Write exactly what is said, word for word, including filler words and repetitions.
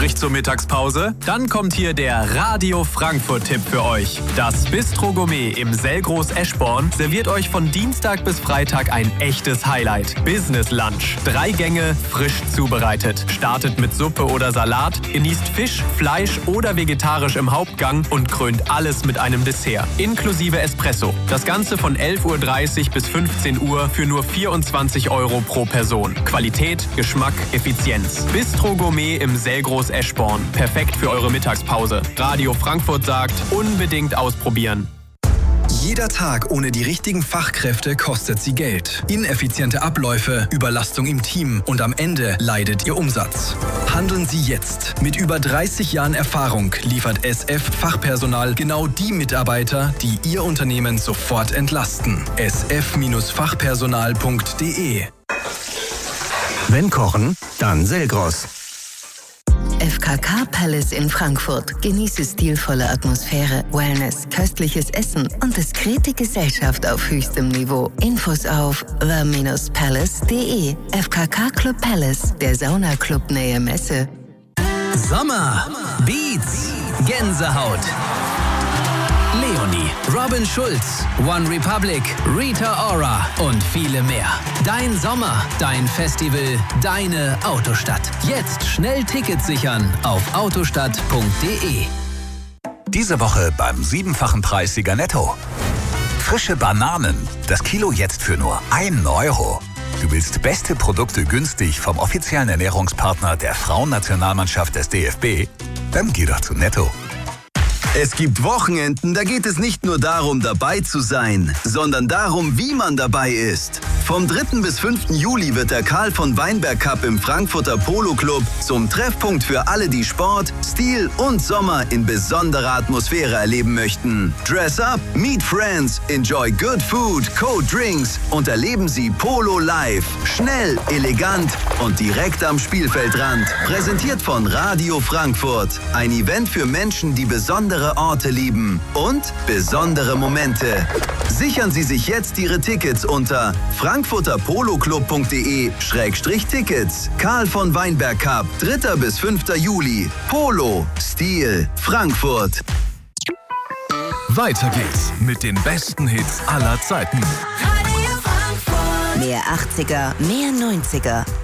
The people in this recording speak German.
übrig zur Mittagspause? Dann kommt hier der Radio Frankfurt-Tipp für euch. Das Bistro Gourmet im Selgros Eschborn serviert euch von Dienstag bis Freitag ein echtes Highlight. Business Lunch. Drei Gänge, frisch zubereitet. Startet mit Suppe oder Salat, genießt Fisch, Fleisch oder vegetarisch im Hauptgang und krönt alles mit einem Dessert. Inklusive Espresso. Das Ganze von elf Uhr dreißig bis fünfzehn Uhr für nur vierundzwanzig Euro pro Person. Qualität, Geschmack, Effizienz. Bistro Gourmet im Selgros Eschborn. Perfekt für eure Mittagspause. Radio Frankfurt sagt, unbedingt ausprobieren. Jeder Tag ohne die richtigen Fachkräfte kostet sie Geld. Ineffiziente Abläufe, Überlastung im Team und am Ende leidet ihr Umsatz. Handeln Sie jetzt. Mit über dreißig Jahren Erfahrung liefert S F Fachpersonal genau die Mitarbeiter, die Ihr Unternehmen sofort entlasten. s f Fachpersonal punkt d e. Wenn kochen, dann Selgros. F K K Palace in Frankfurt. Genieße stilvolle Atmosphäre, Wellness, köstliches Essen und diskrete Gesellschaft auf höchstem Niveau. Infos auf the palace punkt d e. F K K Club Palace, der Saunaclub Nähe Messe. Sommer, Beats, Gänsehaut. Leonie, Robin Schulz, One Republic, Rita Ora und viele mehr. Dein Sommer, dein Festival, deine Autostadt. Jetzt schnell Tickets sichern auf autostadt punkt d e. Diese Woche beim siebenfachen Preissieger Netto. Frische Bananen, das Kilo jetzt für nur einen Euro. Du willst beste Produkte günstig vom offiziellen Ernährungspartner der Frauennationalmannschaft des D F B? Dann geh doch zu Netto. Es gibt Wochenenden, da geht es nicht nur darum, dabei zu sein, sondern darum, wie man dabei ist. Vom dritten bis fünften Juli wird der Karl von Weinberg Cup im Frankfurter Polo Club zum Treffpunkt für alle, die Sport, Stil und Sommer in besonderer Atmosphäre erleben möchten. Dress up, meet friends, enjoy good food, cold drinks und erleben Sie Polo live. Schnell, elegant und direkt am Spielfeldrand. Präsentiert von Radio Frankfurt. Ein Event für Menschen, die besondere Orte lieben und besondere Momente. Sichern Sie sich jetzt Ihre Tickets unter frankfurter polo club punkt d e Schrägstrich Tickets. Karl von Weinberg Cup, dritter bis fünfter Juli. Polo, Stil, Frankfurt. Weiter geht's mit den besten Hits aller Zeiten. Mehr achtziger, mehr neunziger.